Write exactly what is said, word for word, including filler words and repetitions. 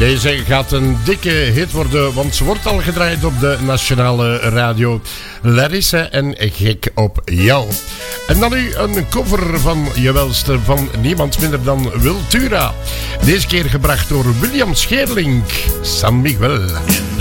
Deze gaat een dikke hit worden, want ze wordt al gedraaid op de nationale radio. Larissa en Gek op jou. En dan nu een cover van je welste van niemand minder dan Wiltura. Deze keer gebracht door William Scheerlink, San Miguel.